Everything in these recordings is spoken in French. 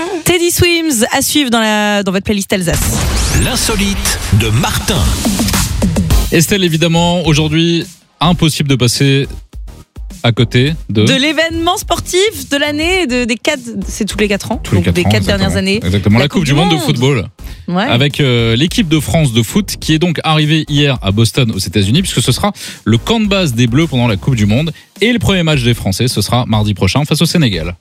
Teddy Swims à suivre dans votre playlist Alsace. L'insolite de Martin. Estelle, évidemment, aujourd'hui, impossible de passer à côté de l'événement sportif de l'année, des 4, c'est tous les 4 ans, tous les 4 des ans, 4 dernières années. Exactement, la Coupe du Monde de football. Ouais. Avec l'équipe de France de foot qui est donc arrivée hier à Boston aux États-Unis, puisque ce sera le camp de base des Bleus pendant la Coupe du Monde. Et le premier match des Français, ce sera mardi prochain face au Sénégal.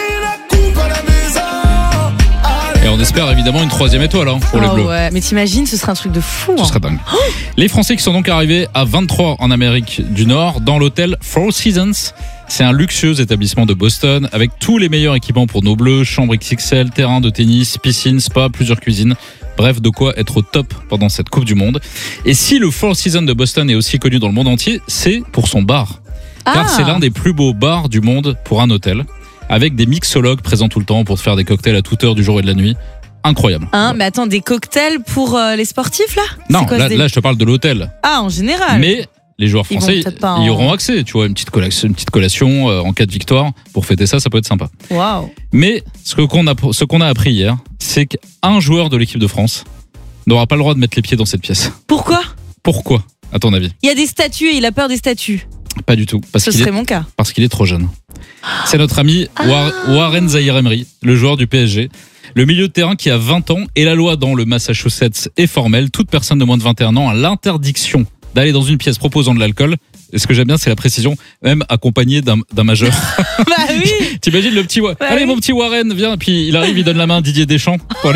Et on espère évidemment une 3e étoile pour les Bleus. Ouais. Mais t'imagines, ce serait un truc de fou. Ce serait dingue. Les Français qui sont donc arrivés à 23 en Amérique du Nord dans l'hôtel Four Seasons. C'est un luxueux établissement de Boston avec tous les meilleurs équipements pour nos Bleus, chambre XXL, terrain de tennis, piscine, spa, plusieurs cuisines. Bref, de quoi être au top pendant cette Coupe du Monde. Et si le Four Seasons de Boston est aussi connu dans le monde entier, c'est pour son bar. Car c'est l'un des plus beaux bars du monde pour un hôtel, avec des mixologues présents tout le temps pour te faire des cocktails à toute heure du jour et de la nuit. Incroyable. Mais attends, des cocktails pour les sportifs là ? Non, là je te parle de l'hôtel. En général. Mais les joueurs français, ils auront accès, tu vois, une petite collation en cas de victoire. Pour fêter ça peut être sympa. Waouh. Mais ce qu'on a appris hier, c'est qu'un joueur de l'équipe de France n'aura pas le droit de mettre les pieds dans cette pièce. Pourquoi, à ton avis ? Il y a des statues et il a peur des statues. Pas du tout. Ce serait mon cas. Parce qu'il est trop jeune. C'est notre ami Warren Zaïre-Emery, le joueur du PSG. Le milieu de terrain qui a 20 ans, et la loi dans le Massachusetts est formelle. Toute personne de moins de 21 ans a l'interdiction d'aller dans une pièce proposant de l'alcool. Et ce que j'aime bien, c'est la précision, même accompagné d'un majeur. Bah oui. T'imagines le petit allez mon petit Warren, viens. Puis il arrive, il donne la main à Didier Deschamps pour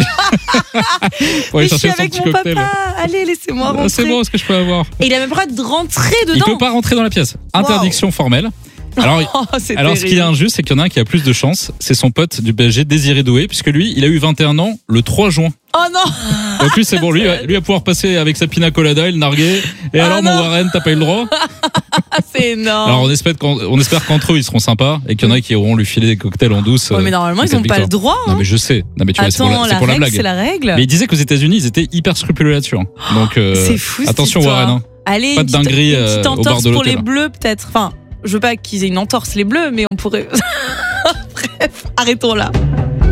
aller chercher son petit cocktail. Papa. Allez, laissez-moi rentrer. C'est bon, est-ce que je peux avoir ? Et il a même pas le droit de rentrer dedans. Il peut pas rentrer dans la pièce. Interdiction formelle. Alors, ce qui est injuste, c'est qu'il y en a un qui a plus de chance, c'est son pote du PSG, Désiré Doué, puisque lui, il a eu 21 ans le 3 juin. Oh non. Donc lui, c'est bon, lui va pouvoir passer avec sa pina colada et le narguer. Et alors, mon Warren, t'as pas eu le droit ? C'est énorme. Alors, on espère qu'entre eux, ils seront sympas et qu'il y en a qui auront lui filer des cocktails en douce. Mais normalement, ils n'ont pas le droit. Non, mais je sais. Non, mais tu vois, c'est pour la blague. C'est la règle. Mais il disait qu'aux États-Unis, ils étaient hyper scrupuleux là-dessus. Donc, c'est fou. Attention, Warren. Allez, pas de dinguerie une petite au bar de l'hôtel. pour les Bleus, peut-être. Enfin, je veux pas qu'ils aient une entorse, les Bleus, mais on pourrait. Bref, arrêtons là.